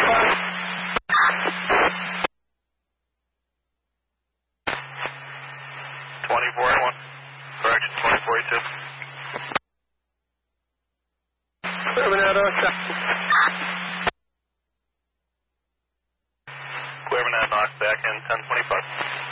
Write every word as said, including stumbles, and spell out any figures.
twenty-four and one. Correction, twenty-four and two. Clear Manado, Clear Manado, knock back in ten twenty-five.